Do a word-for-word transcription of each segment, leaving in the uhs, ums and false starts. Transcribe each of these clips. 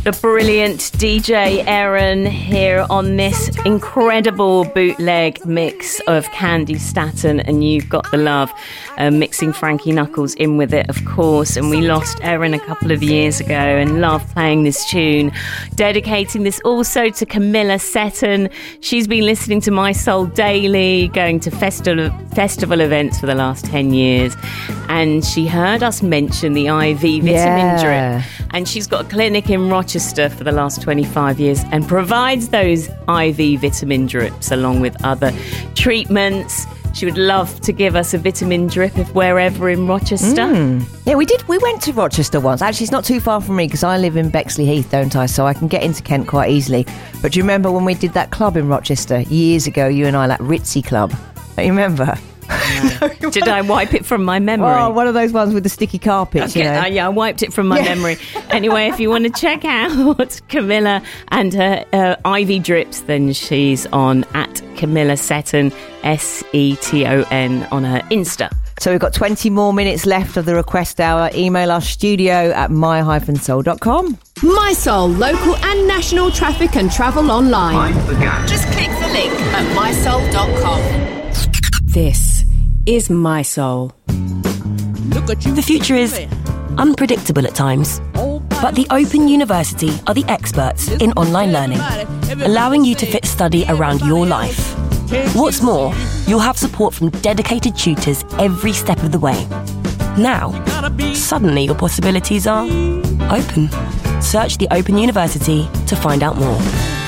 the brilliant D J Aaron here on this incredible bootleg mix of Candy Staton and You've Got the Love, uh, mixing Frankie Knuckles in with it, of course. And we lost Aaron a couple of years ago and love playing this tune. Dedicating this also to Camilla Seton. She's been listening to My Soul daily, going to festival festival events for the last ten years, and she heard us mention the I V vitamin Yeah. drip. And she's got a clinic in Rochester for the last twenty-five years and provides those I V vitamin drips along with other treatments. She would love to give us a vitamin drip if we're ever in Rochester. Mm. Yeah, we did. We went to Rochester once. Actually, it's not too far from me because I live in Bexley Heath, don't I? So I can get into Kent quite easily. But do you remember when we did that club in Rochester years ago, you and I, that Ritzy club? Don't you remember? No. Did I wipe it from my memory? Oh, one of those ones with the sticky carpets, Okay, you know. uh, yeah, I wiped it from my Yeah. memory. Anyway, if you want to check out Camilla and her uh, I V drips, then she's on at Camilla Seton, S E T O N, on her Insta. So we've got twenty more minutes left of the request hour. Email our studio at my dash soul dot com. My Soul, local and national traffic and travel online. Just click the link at my soul dot com. This is My Soul. The future is unpredictable at times, but the Open University are the experts in online learning, allowing you to fit study around your life. What's more, you'll have support from dedicated tutors every step of the way. Now, suddenly your possibilities are open. Search the Open University to find out more.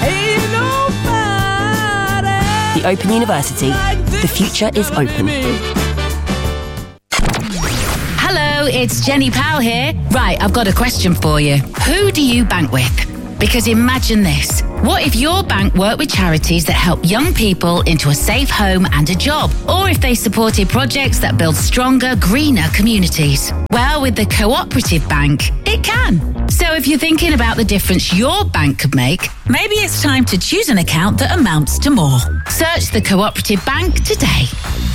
The Open University. The future is open. Hello, it's Jenny Powell here. Right, I've got a question for you. Who do you bank with? Because imagine this. What if your bank worked with charities that help young people into a safe home and a job? Or if they supported projects that build stronger, greener communities? Well, with the Cooperative Bank, it can. So if you're thinking about the difference your bank could make, maybe it's time to choose an account that amounts to more. Search the Cooperative Bank today.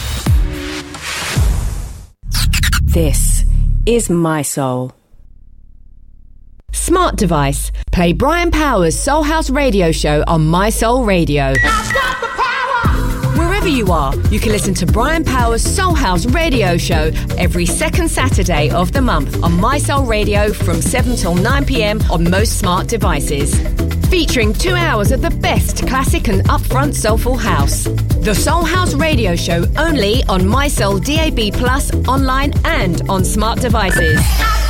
This is My Soul. Smart device. Play Brian Powers' Soul House radio show on My Soul Radio. Wherever you are, you can listen to Brian Powers' Soul House radio show every second Saturday of the month on My Soul Radio from seven till nine p.m. on most smart devices. Featuring two hours of the best classic and upfront soulful house. The Soul House radio show only on My Soul D A B Plus, online and on smart devices.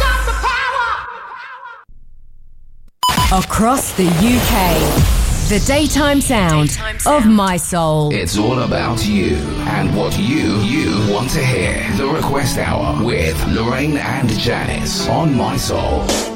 Across the U K, the daytime sound, daytime sound of My Soul. It's all about you and what you, you want to hear. The Request Hour with Lorraine and Janice on My Soul.